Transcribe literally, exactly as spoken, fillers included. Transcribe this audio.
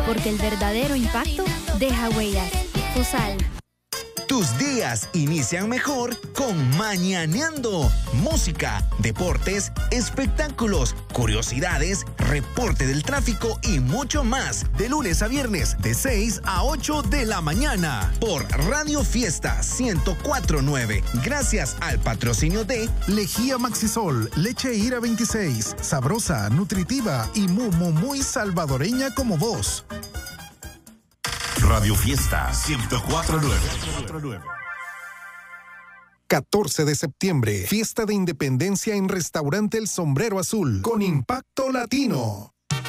porque el verdadero impacto deja huellas. Fosal. Tus días inician mejor con Mañaneando. Música, deportes, espectáculos, curiosidades, reporte del tráfico y mucho más. De lunes a viernes, de seis a ocho de la mañana. Por Radio Fiesta ciento cuatro punto nueve. Gracias al patrocinio de Lejía Maxisol, leche Ira veintiséis. Sabrosa, nutritiva y muy, muy, muy salvadoreña como vos. Radio Fiesta ciento cuatro punto nueve. catorce de septiembre, fiesta de independencia en Restaurante El Sombrero Azul, con Impacto Latino.